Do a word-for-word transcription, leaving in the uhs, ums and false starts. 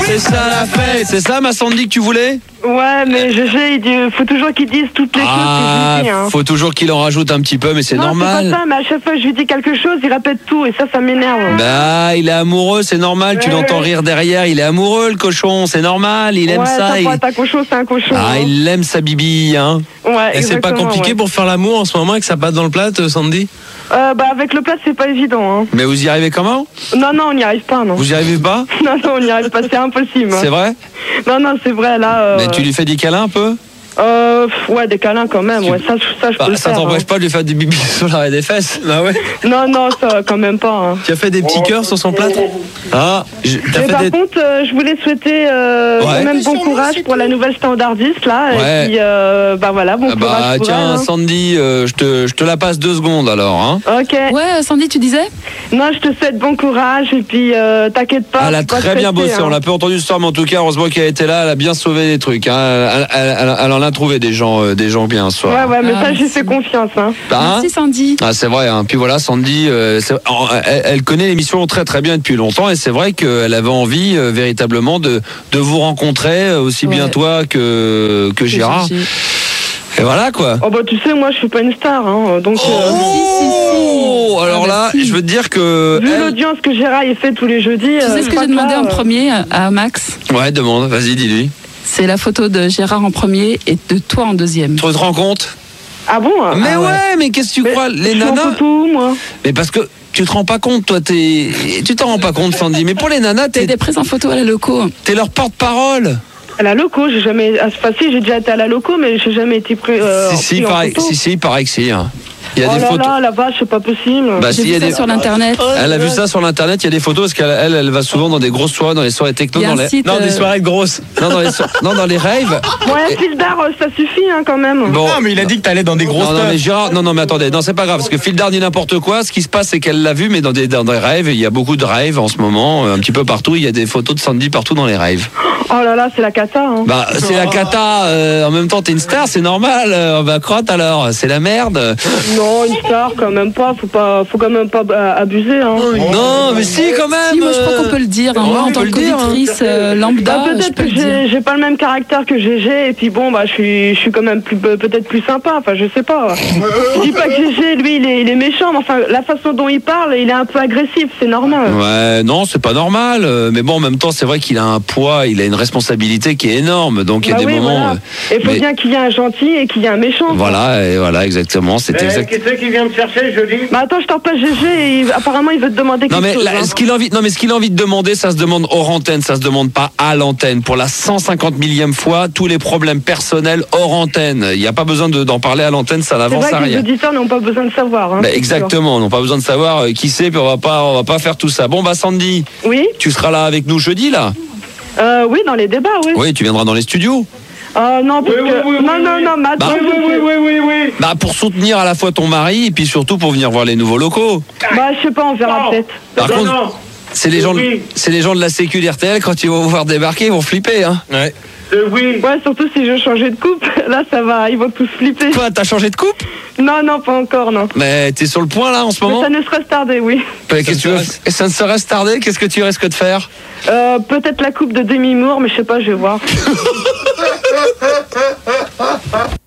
C'est ça la fête. C'est ça ma Sandy que tu voulais? Ouais, mais Gégé, il dit, faut toujours qu'il dise toutes les ah, choses que je lui dis. Hein. Faut toujours qu'il en rajoute un petit peu, mais c'est non, normal. C'est pas ça, mais à chaque fois que je lui dis quelque chose, il répète tout et ça, ça m'énerve. Bah, il est amoureux, c'est normal. Ouais. Tu l'entends rire derrière. Il est amoureux, le cochon, c'est normal. Il aime ouais, ça. ça il... être un cochon, c'est un cochon. Ah, hein. Il aime sa bibi, hein. Ouais. Et c'est pas compliqué ouais. pour faire l'amour en ce moment avec sa patte dans le plat, Sandy? Euh, bah avec le plat c'est pas évident hein. Mais vous y arrivez comment? Non non on n'y arrive pas non. Vous y arrivez pas? Non non on n'y arrive pas, c'est impossible. C'est vrai? Non non c'est vrai là. Euh... Mais tu lui fais des câlins un peu? Euh, ouais, des câlins quand même, tu... ouais, ça, ça je bah, peux le ça faire. Ça t'empêche hein. pas de lui faire des bibis sur l'arrêt des fesses? Bah ouais. Non, non, ça quand même pas. Hein. Tu as fait des petits cœurs sur son plat? Ah, je... Mais par des... contre, euh, je voulais souhaiter euh, ouais. quand même bon courage pour la nouvelle standardiste là. Ouais. Et puis, euh, bah voilà, bon ah bah, courage pour tiens, elle, hein. Sandy, euh, je, te, je te la passe deux secondes alors. Hein. Ok. Ouais, Sandy, tu disais? Non, je te souhaite bon courage et puis euh, t'inquiète pas. Elle a très bien bossé, hein. On l'a peu entendu ce soir, mais en tout cas, heureusement qu'elle était là, elle a bien sauvé des trucs. Hein. Elle, elle, elle, elle en a trouvé des gens, euh, des gens bien ce soir. Ouais, ouais, mais ah, ça, j'ai fait confiance. Hein. Bah, hein merci Sandy. Ah, c'est vrai. Hein. Puis voilà, Sandy, euh, elle, elle connaît l'émission très très bien depuis longtemps et c'est vrai qu'elle avait envie euh, véritablement de, de vous rencontrer aussi ouais. bien toi que, que Gérard. G G. Et voilà quoi. Oh bah tu sais moi je suis pas une star hein, donc. Oh, euh... si, si, si. Alors ah, là, si. Je veux te dire que. Vu elle... l'audience que Gérard il fait tous les jeudis. Tu sais euh, ce que j'ai demandé là, en euh... premier à Max? Ouais, demande. Vas-y, dis-lui. C'est la photo de Gérard en premier et de toi en deuxième. Tu te rends compte? Ah bon? Mais ah ouais. ouais, mais qu'est-ce que tu mais crois? Les je nanas. suis en photo, moi. Mais parce que. Tu te rends pas compte, toi, t'es. Tu t'en rends pas compte, Sandy. Mais pour les nanas, t'es. T'es des prises en photo à la loco. T'es leur porte-parole. À la loco, j'ai jamais. À ce passé, j'ai déjà été à la loco, mais j'ai jamais été pris. Euh, si, si, pris pareil, en photo. si, si, il paraît que si. Hein. Il y a oh des là photos. Là, là-bas, c'est pas possible. Bah, j'ai si, vu y a ça des... sur l'internet. Elle a vu ça sur l'internet. Il y a des photos parce qu'elle elle, elle va souvent dans des grosses soirées, dans les soirées techno, dans les. Site, non, euh... des soirées grosses. Non, dans les, so... non, dans les raves. Ouais, et... Fildar, ça suffit hein, quand même. Bon. Non, mais il a dit que t'allais dans des grosses. Non, non, mais Gérard, non, non, mais attendez, non, c'est pas grave parce que Fildar dit n'importe quoi. Ce qui se passe, c'est qu'elle l'a vu, mais dans des, dans des raves. Il y a beaucoup de raves en ce moment, un petit peu partout. Il y a des photos de Sandy partout dans les raves. Oh là là, c'est la cata. Hein. Bah, c'est oh. la cata. Euh, en même temps, t'es une star, c'est normal. Euh, bah, crotte alors, c'est la merde. Non, une star, quand même pas. Faut pas, faut quand même pas abuser. Hein. Oh, non, mais si, quand même. Si, moi, je crois qu'on peut le dire. Hein. Moi, en tant qu'auditrice euh, lambda, bah, peut-être que j'ai, j'ai pas le même caractère que Gégé. Et puis bon, bah, je suis, je suis quand même plus, peut-être plus sympa. Enfin, je sais pas. Je dis pas que Gégé, lui, il est, il est méchant. Mais enfin, la façon dont il parle, il est un peu agressif. C'est normal. Ouais, non, c'est pas normal. Mais bon, en même temps, c'est vrai qu'il a un poids, il a une responsabilité qui est énorme. Donc il bah y a des oui, moments. Voilà. Il faut mais... bien qu'il y ait un gentil et qu'il y ait un méchant. Voilà, et voilà, exactement. C'est exact. Qui c'est qui vient me chercher, je dis? Bah attends, je t'en passe Gégé. Et apparemment, il veut te demander quelque non, mais chose. La, hein. ce qu'il a envie, non, mais ce qu'il a envie de demander, ça se demande hors antenne, ça se demande pas à l'antenne. Pour la cent cinquante millième fois, tous les problèmes personnels hors antenne. Il n'y a pas besoin de, d'en parler à l'antenne, ça n'avance à rien. C'est vrai que les auditeurs n'ont pas besoin de savoir. Hein, bah, exactement, n'ont pas besoin de savoir euh, qui c'est, puis on va pas, on va pas faire tout ça. Bon, bah Sandy. Oui. Tu seras là avec nous jeudi, là? Euh, oui, dans les débats, oui. Oui, tu viendras dans les studios. Euh, non, parce oui, que... oui, oui, non, oui, non, oui. non, mais attends, bah, oui, oui, oui, oui, oui. Bah, pour soutenir à la fois ton mari et puis surtout pour venir voir les nouveaux locaux. Bah, je sais pas, on verra non. peut-être. Par non, contre, non. c'est les, gens de, oui. c'est les gens de la Sécu d'R T L, quand ils vont vous voir débarquer, ils vont flipper, hein. Ouais. Euh, oui. Ouais, surtout si je changeais de coupe, là, ça va, ils vont tous flipper. Quoi, t'as changé de coupe? Non, non, pas encore, non. Mais t'es sur le point, là, en ce Mais moment? ça ne serait tardé, oui. Bah, qu'est-ce que tu veux? Et ça ne serait tardé? Qu'est-ce que tu risques de faire? Euh, peut-être la coupe de Demi Moore, mais je sais pas, je vais voir.